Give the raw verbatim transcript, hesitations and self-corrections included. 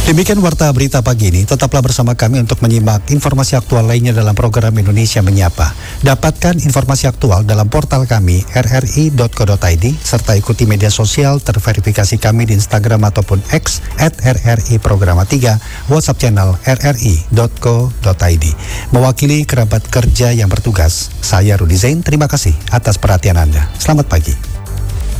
Demikian Warta Berita Pagi ini. Tetaplah bersama kami untuk menyimak informasi aktual lainnya dalam program Indonesia Menyapa. Dapatkan informasi aktual dalam portal kami r r i dot co dot i d serta ikuti media sosial terverifikasi kami di Instagram ataupun X at r r i programa tiga, WhatsApp channel r r i dot co dot i d. Mewakili kerabat kerja yang bertugas, saya Rudi Zain. Terima kasih atas perhatian Anda. Selamat pagi.